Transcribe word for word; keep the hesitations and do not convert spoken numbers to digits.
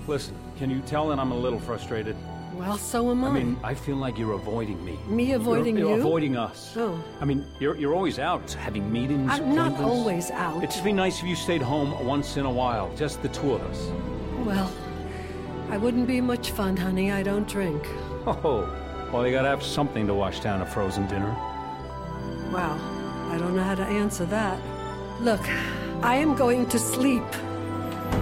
Listen, can you tell that I'm a little frustrated? Well, so am I. I mean, I feel like you're avoiding me. Me avoiding you're, you? You're avoiding us. Oh. I mean, you're you're always out, having meetings, I'm not appointments. always out. It'd just be nice if you stayed home once in a while, just the two of us. Well, I wouldn't be much fun, honey. I don't drink. Oh, well, you gotta have something to wash down a frozen dinner. Wow, I don't know how to answer that. Look, I am going to sleep.